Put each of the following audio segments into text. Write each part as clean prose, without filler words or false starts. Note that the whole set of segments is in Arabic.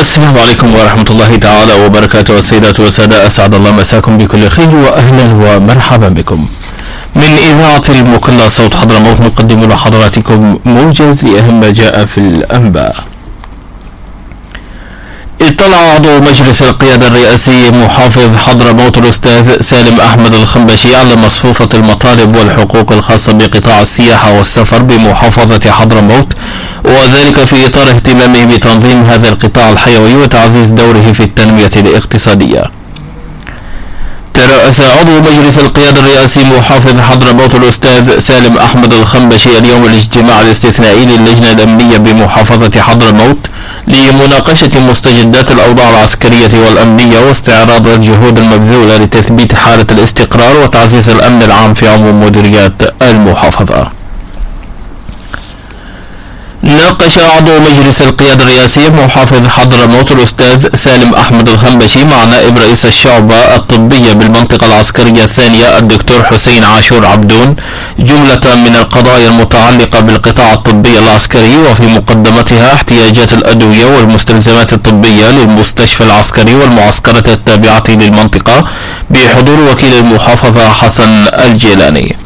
السلام عليكم ورحمة الله تعالى وبركاته. السيدات والسادة، أسعد الله مساكم بكل خير وأهلا ومرحبا بكم من إذاعة المكلا صوت حضرموت. نقدم لحضراتكم موجز أهم ما جاء في الأنباء. اطلع عضو مجلس القيادة الرئاسي محافظ حضرموت الأستاذ سالم أحمد الخنبشي على مصفوفة المطالب والحقوق الخاصة بقطاع السياحة والسفر بمحافظة حضرموت، وذلك في إطار اهتمامه بتنظيم هذا القطاع الحيوي وتعزيز دوره في التنمية الاقتصادية. ترأس عضو مجلس القيادة الرئاسي محافظ حضرموت الأستاذ سالم أحمد الخنبشي اليوم الاجتماع الاستثنائي للجنة الأمنية بمحافظة حضرموت لمناقشة مستجدات الأوضاع العسكرية والأمنية واستعراض الجهود المبذولة لتثبيت حالة الاستقرار وتعزيز الأمن العام في عموم مديريات المحافظة. ناقش عضو مجلس القيادة الرئاسي محافظ حضرموت الأستاذ سالم أحمد الخنبشي مع نائب رئيس الشعبة الطبية بالمنطقة العسكرية الثانية الدكتور حسين عاشور عبدون جملة من القضايا المتعلقة بالقطاع الطبي العسكري، وفي مقدمتها احتياجات الأدوية والمستلزمات الطبية للمستشفى العسكري والمعسكرة التابعة للمنطقة بحضور وكيل المحافظة حسن الجيلاني.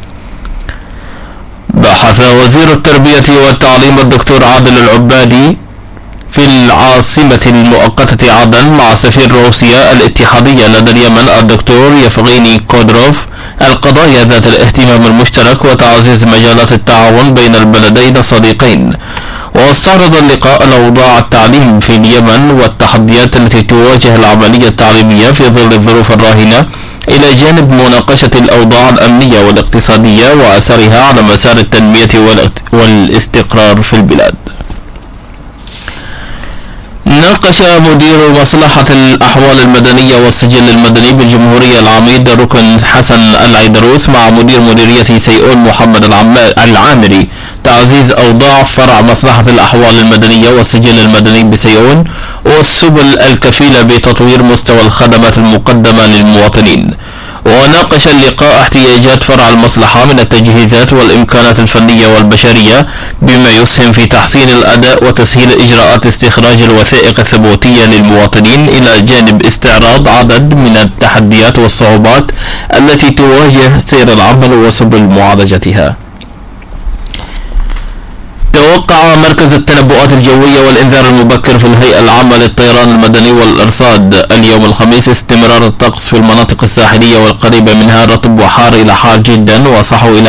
بحث وزير التربية والتعليم الدكتور عادل العبادي في العاصمة المؤقتة عدن مع سفير روسيا الاتحادية لدى اليمن الدكتور يفغيني كودروف القضايا ذات الاهتمام المشترك وتعزيز مجالات التعاون بين البلدين الصديقين. واستعرض اللقاء الأوضاع التعليم في اليمن والتحديات التي تواجه العملية التعليمية في ظل الظروف الراهنة، إلى جانب مناقشة الأوضاع الأمنية والاقتصادية وأثرها على مسار التنمية والاستقرار في البلاد. ناقش مدير مصلحة الأحوال المدنية والسجل المدني بالجمهورية العميد ركن حسن العيدروس مع مدير مديرية سيئون محمد العامري تعزيز أوضاع فرع مصلحة الأحوال المدنية والسجل المدني بسيئون والسبل الكفيلة بتطوير مستوى الخدمات المقدمة للمواطنين. وناقش اللقاء احتياجات فرع المصلحة من التجهيزات والإمكانات الفنية والبشرية بما يسهم في تحسين الأداء وتسهيل إجراءات استخراج الوثائق الثبوتية للمواطنين، إلى جانب استعراض عدد من التحديات والصعوبات التي تواجه سير العمل وسبل معالجتها. توقع مركز التنبؤات الجوية والإنذار المبكر في الهيئة العامة للطيران المدني والإرصاد اليوم الخميس استمرار الطقس في المناطق الساحلية والقريبة منها رطب وحار إلى حار جدا، وصحوا إلى